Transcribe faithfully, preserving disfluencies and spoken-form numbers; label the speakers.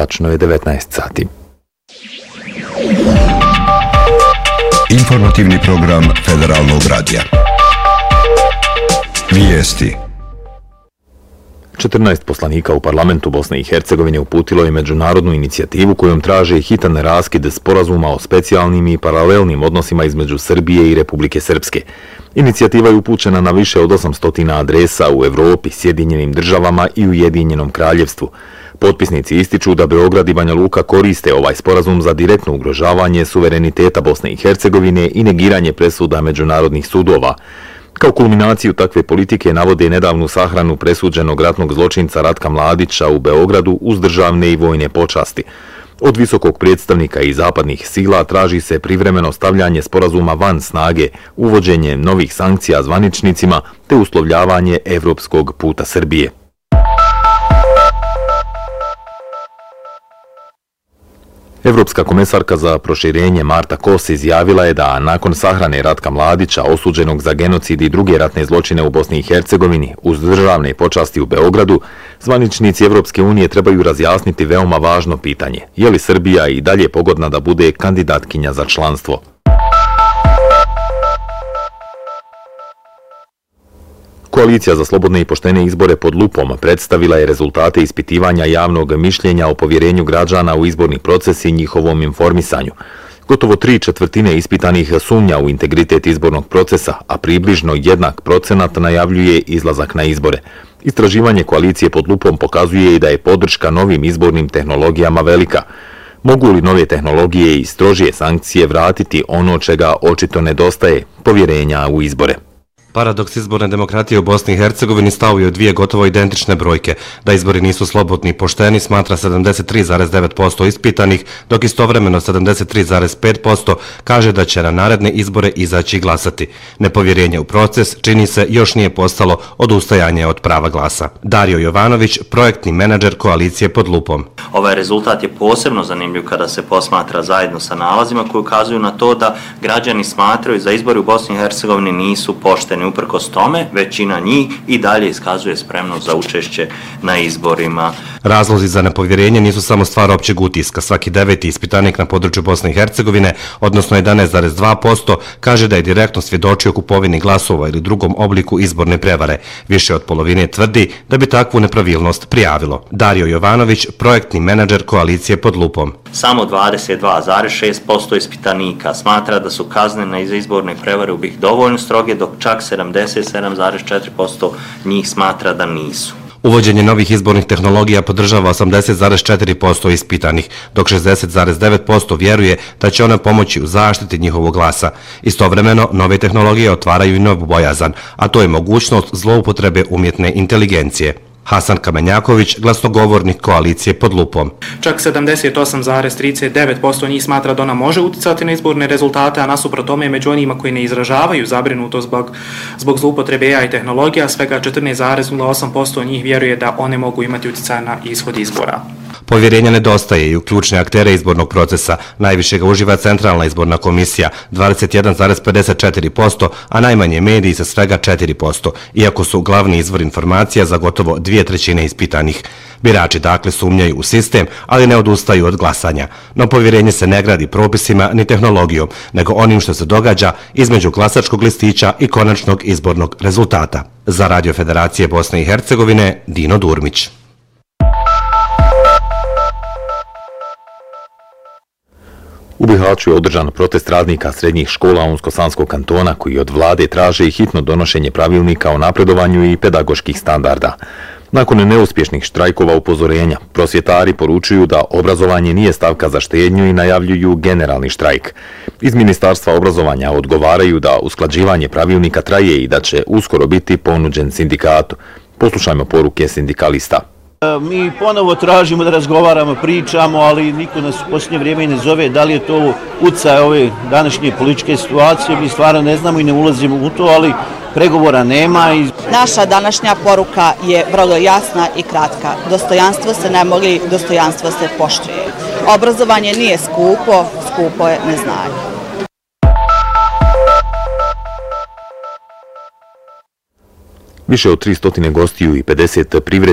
Speaker 1: Tačno je devetnaest sati.
Speaker 2: Informativni program Federalnog radija. Vijesti.
Speaker 1: četrnaest poslanika u parlamentu Bosne i Hercegovine uputilo je međunarodnu inicijativu kojom traže hitan raskid sporazuma o specijalnim i paralelnim odnosima između Srbije i Republike Srpske. Inicijativa je upućena na više od osamsto adresa u Evropi, Sjedinjenim državama i Ujedinjenom kraljevstvu. Potpisnici ističu da Beograd i Banja Luka koriste ovaj sporazum za direktno ugrožavanje suvereniteta Bosne i Hercegovine i negiranje presuda međunarodnih sudova. Kao kulminaciju takve politike navode nedavnu sahranu presuđenog ratnog zločinca Ratka Mladića u Beogradu uz državne i vojne počasti. Od visokog predstavnika i zapadnih sila traži se privremeno stavljanje sporazuma van snage, uvođenje novih sankcija zvaničnicima te uslovljavanje evropskog puta Srbije. Evropska komesarka za proširenje Marta Kos izjavila je da nakon sahrane Ratka Mladića, osuđenog za genocid i druge ratne zločine u Bosni i Hercegovini, uz državne počasti u Beogradu, zvaničnici Evropske unije trebaju razjasniti veoma važno pitanje: je li Srbija i dalje pogodna da bude kandidatkinja za članstvo? Koalicija za slobodne i poštene izbore pod lupom predstavila je rezultate ispitivanja javnog mišljenja o povjerenju građana u izborni proces i njihovom informisanju. Gotovo tri četvrtine ispitanih sumnja u integritet izbornog procesa, a približno jednak procenat najavljuje izlazak na izbore. Istraživanje koalicije pod lupom pokazuje i da je podrška novim izbornim tehnologijama velika. Mogu li nove tehnologije i strožije sankcije vratiti ono čega očito nedostaje, povjerenja u izbore?
Speaker 3: Paradoks izborne demokratije u Bosni i Hercegovini stao je u dvije gotovo identične brojke. Da izbori nisu slobodni i pošteni smatra sedamdeset tri zarez devet posto ispitanih, dok istovremeno sedamdeset tri zarez pet posto kaže da će na naredne izbore izaći glasati. Nepovjerenje u proces, čini se, još nije postalo odustajanje od prava glasa. Dario Jovanović, projektni menadžer koalicije pod lupom.
Speaker 4: Ovaj rezultat je posebno zanimljiv kada se posmatra zajedno sa nalazima koji ukazuju na to da građani smatraju da izbori u Bosni i Hercegovini nisu pošteni. Uprkos tome, većina njih i dalje iskazuje spremnost za učešće na izborima.
Speaker 3: Razlozi za nepovjerenje nisu samo stvar općeg utiska. Svaki deveti ispitanik na području Bosne i Hercegovine, odnosno jedanaest zarez dva posto, kaže da je direktno svjedočio kupovini glasova ili drugom obliku izborne prevare. Više od polovine tvrdi da bi takvu nepravilnost prijavilo. Dario Jovanović, projektni menadžer koalicije pod lupom.
Speaker 4: Samo dvadeset dva zarez šest posto ispitanika smatra da su kazne za izborne prevare u B i H dovoljno stroge, dok čak sedamdeset sedam zarez četiri posto njih smatra da nisu.
Speaker 3: Uvođenje novih izbornih tehnologija podržava osamdeset zarez četiri posto ispitanih, dok šezdeset zarez devet posto vjeruje da će ona pomoći u zaštiti njihovog glasa. Istovremeno, nove tehnologije otvaraju i novu bojazan, a to je mogućnost zloupotrebe umjetne inteligencije. Hasan Kamenjaković, glasnogovornik koalicije pod lupom.
Speaker 5: Čak sedamdeset osam zarez trideset devet posto njih smatra da ona može uticati na izborne rezultate, a nasuprot tome među onima koji ne izražavaju zabrinutost zbog, zbog zloupotrebe A I tehnologija, svega četrnaest zarez nula osam posto njih vjeruje da one mogu imati utjecaj na ishod izbora.
Speaker 3: Povjerenja nedostaje i u ključne aktere izbornog procesa. Najviše ga uživa Centralna izborna komisija, dvadeset jedan zarez pedeset četiri posto, a najmanje mediji sa svega četiri posto, iako su glavni izvor informacija za gotovo dvije trećine ispitanih. Birači dakle sumnjaju u sistem, ali ne odustaju od glasanja. No povjerenje se ne gradi propisima ni tehnologijom, nego onim što se događa između glasačkog listića i konačnog izbornog rezultata. Za Radio Federacije Bosne i Hercegovine, Dino Durmić.
Speaker 1: U Bihaću je održan protest radnika srednjih škola Unsko-Sanskog kantona koji od vlade traže hitno donošenje pravilnika o napredovanju i pedagoških standarda. Nakon neuspješnih štrajkova upozorenja, prosvjetari poručuju da obrazovanje nije stavka za štednju i najavljuju generalni štrajk. Iz Ministarstva obrazovanja odgovaraju da usklađivanje pravilnika traje i da će uskoro biti ponuđen sindikatu. Poslušajmo poruke sindikalista.
Speaker 6: Mi ponovo tražimo da razgovaramo, pričamo, ali niko nas u posljednje vrijeme ne zove. Da li je to utjecaj ove današnje političke situacije, mi stvarno ne znamo i ne ulazimo u to, ali pregovora nema.
Speaker 7: Naša današnja poruka je vrlo jasna i kratka. Dostojanstvo se ne moli, dostojanstvo se poštuje. Obrazovanje nije skupo, skupo je neznanje.
Speaker 1: Više od tristo gostiju i pedeset privrednika